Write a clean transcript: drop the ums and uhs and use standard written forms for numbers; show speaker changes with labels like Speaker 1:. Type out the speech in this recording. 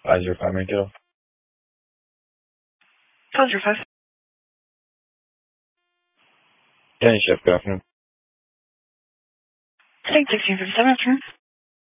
Speaker 1: 505 Mankato.
Speaker 2: 505.
Speaker 1: Danny Chef, good afternoon.
Speaker 2: Today, 1657 afternoon.